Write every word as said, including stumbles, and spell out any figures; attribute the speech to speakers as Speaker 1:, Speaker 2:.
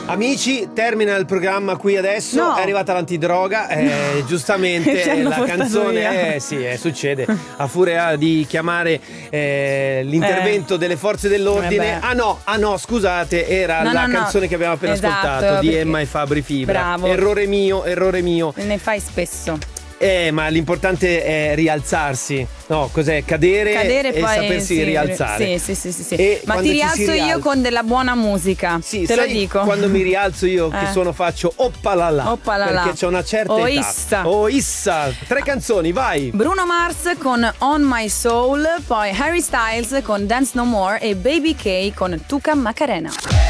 Speaker 1: Amici, termina il programma qui adesso.
Speaker 2: No.
Speaker 1: È arrivata l'antidroga. Eh, giustamente
Speaker 2: Ci hanno
Speaker 1: la
Speaker 2: portato
Speaker 1: canzone,
Speaker 2: via.
Speaker 1: eh, sì, eh, succede. A furia di chiamare eh, l'intervento
Speaker 2: Eh.
Speaker 1: delle forze dell'ordine.
Speaker 2: Eh beh.
Speaker 1: ah no, ah no, scusate, era
Speaker 2: No,
Speaker 1: la
Speaker 2: no, no.
Speaker 1: canzone che abbiamo appena
Speaker 2: Esatto,
Speaker 1: ascoltato di
Speaker 2: perché-
Speaker 1: Emma e Fabri Fibra.
Speaker 2: Bravo.
Speaker 1: Errore mio, errore mio.
Speaker 2: Ne fai spesso.
Speaker 1: Eh, ma l'importante è rialzarsi. No, cos'è? Cadere,
Speaker 2: Cadere
Speaker 1: e
Speaker 2: poi
Speaker 1: sapersi
Speaker 2: sì,
Speaker 1: rialzare.
Speaker 2: Sì, sì, sì, sì, sì.
Speaker 1: E
Speaker 2: Ma
Speaker 1: quando
Speaker 2: ti
Speaker 1: ci si
Speaker 2: rialzo io
Speaker 1: rialza-
Speaker 2: con della buona musica.
Speaker 1: Sì,
Speaker 2: te
Speaker 1: sai
Speaker 2: lo dico.
Speaker 1: quando mi rialzo io che
Speaker 2: Eh.
Speaker 1: suono faccio oppalala.
Speaker 2: Oppalala.
Speaker 1: Perché c'è una certa
Speaker 2: Oh,
Speaker 1: età.
Speaker 2: issa.
Speaker 1: Oh issa. Tre canzoni, vai.
Speaker 2: Bruno Mars con On My Soul, poi Harry Styles con Dance No More e Baby K con Tuca Macarena.